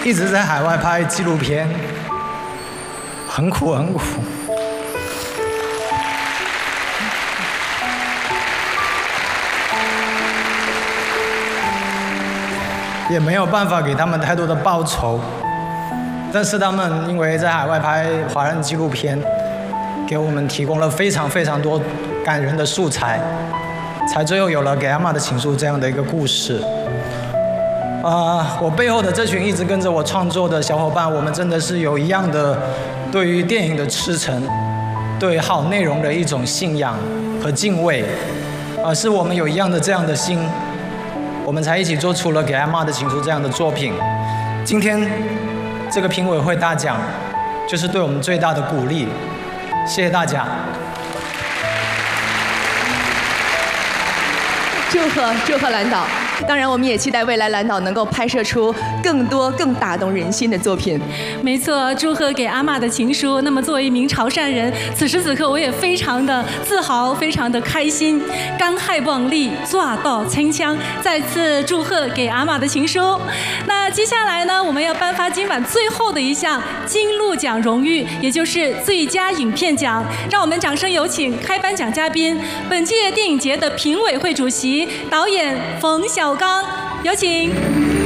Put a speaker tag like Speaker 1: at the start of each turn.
Speaker 1: 一直在海外拍纪录片，很苦很苦。也没有办法给他们太多的报酬，但是他们因为在海外拍华人纪录片，给我们提供了非常非常多感人的素材，才最后有了《给阿嬷的情书》这样的一个故事。我背后的这群一直跟着我创作的小伙伴，我们真的是有一样的对于电影的赤诚，对好内容的一种信仰和敬畏，是我们有一样的这样的心，我们才一起做出了《给阿嬷的情书》这样的作品。今天这个评委会大奖，就是对我们最大的鼓励，谢谢大家。
Speaker 2: 祝贺蓝导！当然，我们也期待未来蓝导能够拍摄出更多更打动人心的作品。
Speaker 3: 没错，祝贺给阿嬷的情书。那么，作为一名潮汕人，此时此刻我也非常的自豪，非常的开心。刚害望力抓到清腔，再次祝贺给阿嬷的情书。那接下来呢，我们要颁发今晚最后的一项金鹿奖荣誉，也就是最佳影片奖。让我们掌声有请开颁奖嘉宾，本届电影节的评委会主席、导演冯小刚，有请。